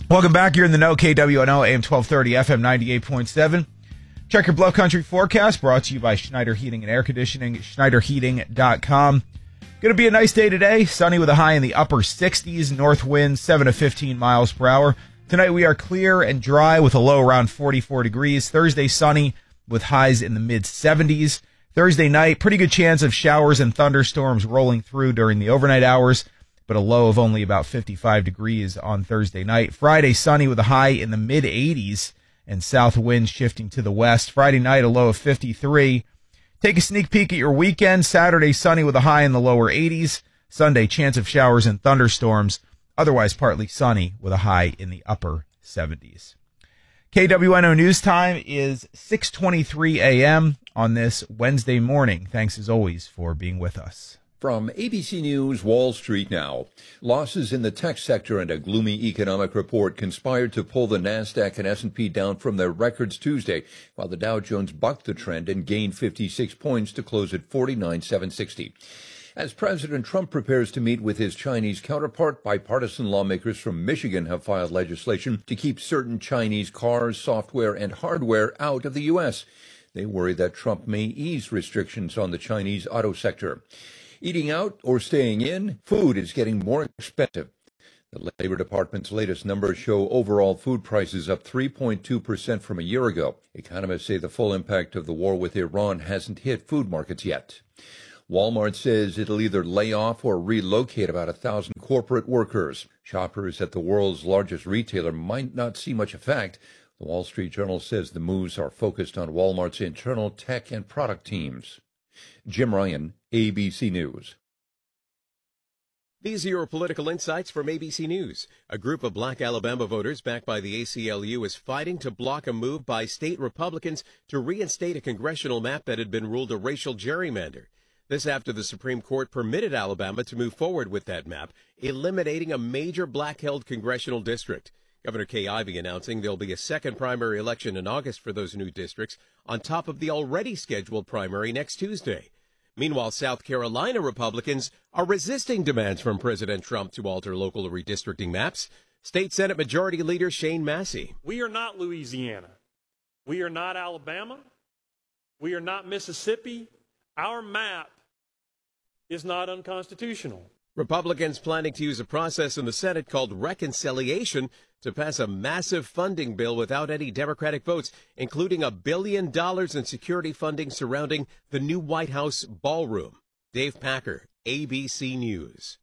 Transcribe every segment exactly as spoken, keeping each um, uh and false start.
Welcome back. You're in the know. K W N O, A M twelve thirty, F M ninety-eight point seven. Check your Bluff Country forecast, brought to you by Schneider Heating and Air Conditioning, schneider heating dot com. Going to be a nice day today. Sunny with a high in the upper sixties. North wind seven to fifteen miles per hour. Tonight we are clear and dry with a low around forty-four degrees. Thursday sunny with highs in the mid seventies. Thursday night, pretty good chance of showers and thunderstorms rolling through during the overnight hours, but a low of only about fifty-five degrees on Thursday night. Friday sunny with a high in the mid eighties and south winds shifting to the west. Friday night, a low of fifty-three. Take a sneak peek at your weekend. Saturday, sunny with a high in the lower eighties. Sunday, chance of showers and thunderstorms. Otherwise, partly sunny with a high in the upper seventies. K W N O News Time is six twenty-three a.m. on this Wednesday morning. Thanks, as always, for being with us. From A B C News, Wall Street now. Losses in the tech sector and a gloomy economic report conspired to pull the NASDAQ and S and P down from their records Tuesday, while the Dow Jones bucked the trend and gained fifty-six points to close at forty-nine thousand seven hundred sixty. As President Trump prepares to meet with his Chinese counterpart, bipartisan lawmakers from Michigan have filed legislation to keep certain Chinese cars, software, and hardware out of the U S. They worry that Trump may ease restrictions on the Chinese auto sector. Eating out or staying in, food is getting more expensive. The Labor Department's latest numbers show overall food prices up three point two percent from a year ago. Economists say the full impact of the war with Iran hasn't hit food markets yet. Walmart says it'll either lay off or relocate about a thousand corporate workers. Shoppers at the world's largest retailer might not see much effect. The Wall Street Journal says the moves are focused on Walmart's internal tech and product teams. Jim Ryan, A B C News. These are your political insights from A B C News. A group of black Alabama voters backed by the A C L U is fighting to block a move by state Republicans to reinstate a congressional map that had been ruled a racial gerrymander. This after the Supreme Court permitted Alabama to move forward with that map, eliminating a major black-held congressional district. Governor Kay Ivey announcing there'll be a second primary election in August for those new districts, on top of the already scheduled primary next Tuesday. Meanwhile, South Carolina Republicans are resisting demands from President Trump to alter local redistricting maps. State Senate Majority Leader Shane Massey. We are not Louisiana. We are not Alabama. We are not Mississippi. Our map is not unconstitutional. Republicans planning to use a process in the Senate called reconciliation to pass a massive funding bill without any Democratic votes, including a billion dollars in security funding surrounding the new White House ballroom. Dave Packer, A B C News.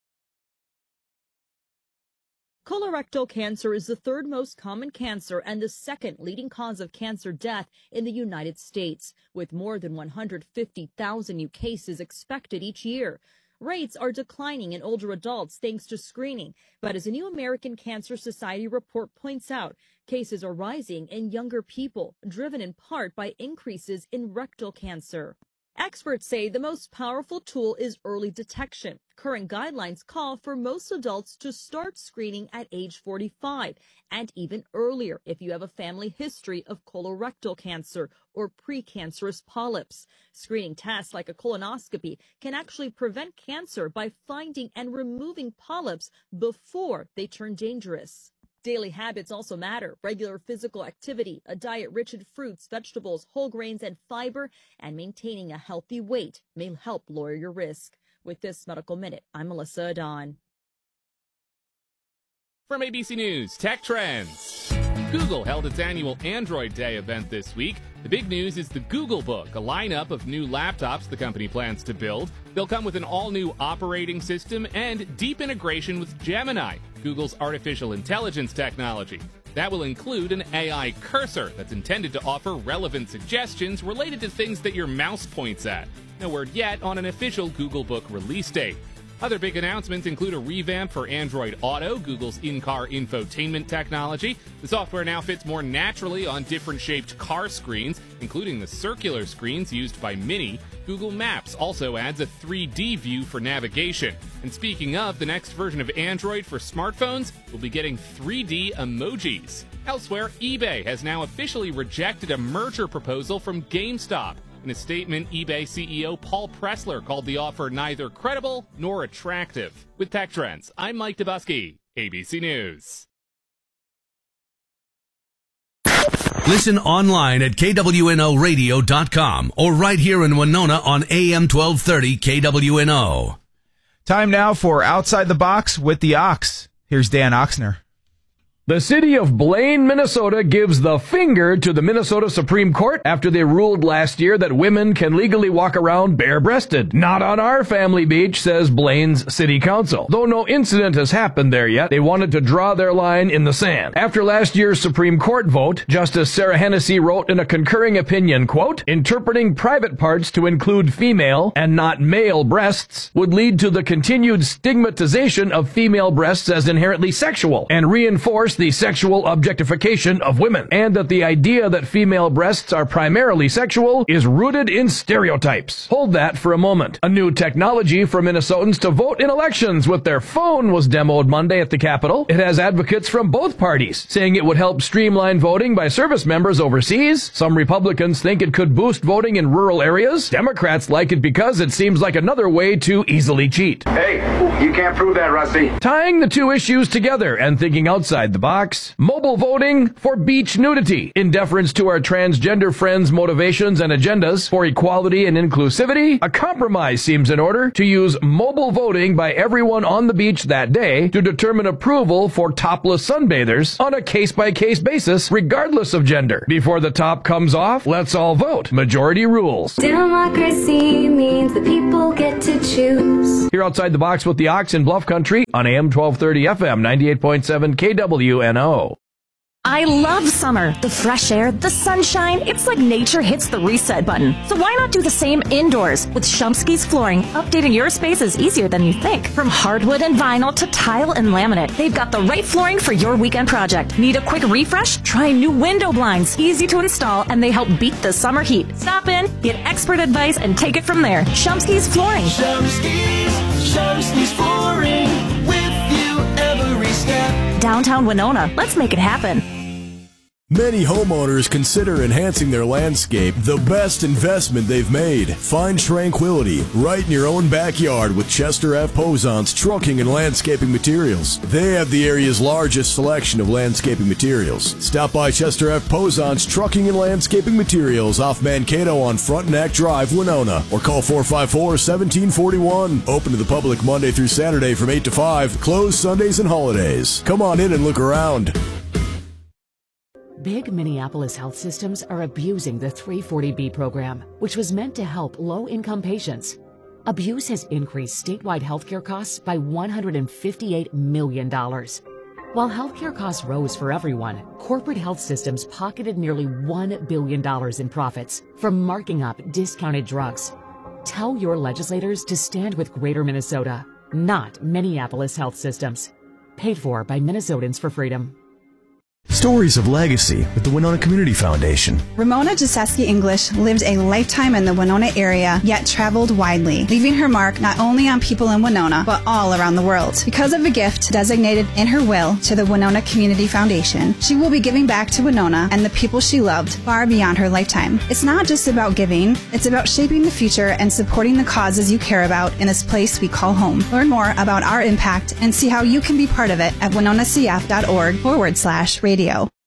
Colorectal cancer is the third most common cancer and the second leading cause of cancer death in the United States, with more than one hundred fifty thousand new cases expected each year. Rates are declining in older adults thanks to screening, but as a new American Cancer Society report points out, cases are rising in younger people, driven in part by increases in rectal cancer. Experts say the most powerful tool is early detection. Current guidelines call for most adults to start screening at age forty-five and even earlier if you have a family history of colorectal cancer or precancerous polyps. Screening tests like a colonoscopy can actually prevent cancer by finding and removing polyps before they turn dangerous. Daily habits also matter. Regular physical activity, a diet rich in fruits, vegetables, whole grains, and fiber, and maintaining a healthy weight may help lower your risk. With this Medical Minute, I'm Melissa Adon. From A B C News, Tech Trends. Google held its annual Android Day event this week. The big news is the Google Book, a lineup of new laptops the company plans to build. They'll come with an all-new operating system and deep integration with Gemini, Google's artificial intelligence technology. That will include an A I cursor that's intended to offer relevant suggestions related to things that your mouse points at. No word yet on an official Google Book release date. Other big announcements include a revamp for Android Auto, Google's in-car infotainment technology. The software now fits more naturally on different shaped car screens, including the circular screens used by Mini. Google Maps also adds a three D view for navigation. And speaking of, the next version of Android for smartphones will be getting three D emojis. Elsewhere, eBay has now officially rejected a merger proposal from GameStop. In a statement, eBay C E O Paul Pressler called the offer neither credible nor attractive. With Tech Trends, I'm Mike Dubusky, A B C News. Listen online at K W N O radio dot com or right here in Winona on A M twelve thirty K W N O. Time now for Outside the Box with the Ox. Here's Dan Oxner. The city of Blaine, Minnesota gives the finger to the Minnesota Supreme Court after they ruled last year that women can legally walk around bare-breasted. Not on our family beach, says Blaine's city council. Though no incident has happened there yet, they wanted to draw their line in the sand. After last year's Supreme Court vote, Justice Sarah Hennessy wrote in a concurring opinion, quote, interpreting private parts to include female and not male breasts would lead to the continued stigmatization of female breasts as inherently sexual and reinforce the sexual objectification of women, and that the idea that female breasts are primarily sexual is rooted in stereotypes. Hold that for a moment. A new technology for Minnesotans to vote in elections with their phone was demoed Monday at the Capitol. It has advocates from both parties saying it would help streamline voting by service members overseas. Some Republicans think it could boost voting in rural areas. Democrats like it because it seems like another way to easily cheat. Hey, you can't prove that, Rusty. Tying the two issues together and thinking outside the box, mobile voting for beach nudity. In deference to our transgender friends' motivations and agendas for equality and inclusivity, a compromise seems in order to use mobile voting by everyone on the beach that day to determine approval for topless sunbathers on a case-by-case basis, regardless of gender. Before the top comes off, let's all vote. Majority rules. Democracy means the people get to choose. Here outside the box with the Ox in Bluff Country on A M twelve thirty F M ninety-eight point seven K W N O. I love summer. The fresh air, the sunshine. It's like nature hits the reset button. So why not do the same indoors? With Shumsky's Flooring, updating your space is easier than you think. From hardwood and vinyl to tile and laminate, they've got the right flooring for your weekend project. Need a quick refresh? Try new window blinds. Easy to install, and they help beat the summer heat. Stop in, get expert advice, and take it from there. Shumsky's Flooring. Shumsky's, Shumsky's Flooring, with you every step. Downtown Winona. Let's make it happen. Many homeowners consider enhancing their landscape the best investment they've made. Find tranquility right in your own backyard with Chester F. Posant's Trucking and Landscaping Materials. They have the area's largest selection of landscaping materials. Stop by Chester F. Posant's Trucking and Landscaping Materials off Mankato on Frontenac Drive, Winona, or call four five four, one seven four one. Open to the public Monday through Saturday from eight to five, closed Sundays and holidays. Come on in and look around. Big Minneapolis health systems are abusing the three forty B program, which was meant to help low-income patients. Abuse has increased statewide healthcare costs by one hundred fifty-eight million dollars. While healthcare costs rose for everyone, corporate health systems pocketed nearly one billion dollars in profits from marking up discounted drugs. Tell your legislators to stand with Greater Minnesota, not Minneapolis health systems. Paid for by Minnesotans for Freedom. Stories of legacy with the Winona Community Foundation. Ramona Jaseski English lived a lifetime in the Winona area, yet traveled widely, leaving her mark not only on people in Winona, but all around the world. Because of a gift designated in her will to the Winona Community Foundation, she will be giving back to Winona and the people she loved far beyond her lifetime. It's not just about giving, it's about shaping the future and supporting the causes you care about in this place we call home. Learn more about our impact and see how you can be part of it at winonacf.org forward slash radio.